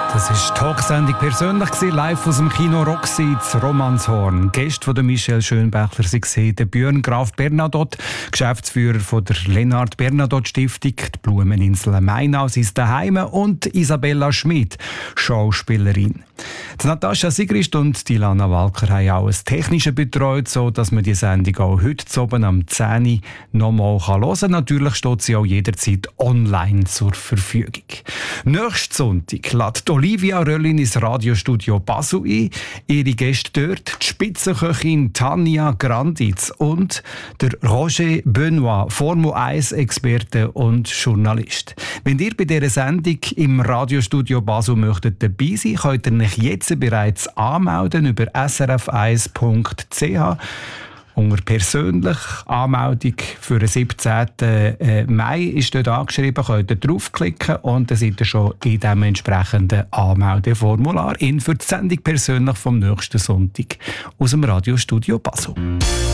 Das ist die Talksendung persönlich live aus dem Kino Roxy zu Romanshorn. Gäste von Michelle Schönbächler waren der Björn Graf Bernadotte, Geschäftsführer von der Lennart Bernadotte Stiftung, die Blumeninsel Mainau, sein Daheim, und Isabella Schmid, Schauspielerin. Die Natascha Sigrist und die Lana Walker haben auch das Technische betreut, so dass man die Sendung auch heute oben am 10 Uhr nochmal hören kann. Natürlich steht sie auch jederzeit online zur Verfügung. Nächsten Sonntag lädt Olivia Röllin ins Radiostudio Basel ein. Ihre Gäste dort, die Spitzenköchin Tanja Granditz und der Roger Benoit, Formel-1-Experte und Journalist. Wenn ihr bei dieser Sendung im Radiostudio Basel möchtet dabei sein, könnt ihr euch jetzt bereits anmelden über srf1.ch. Unter persönlich Anmeldung für den 17. Mai ist dort angeschrieben, könnt ihr draufklicken und dann seid ihr schon in dem entsprechenden Anmeldeformular für die Sendung persönlich vom nächsten Sonntag aus dem Radiostudio Basel.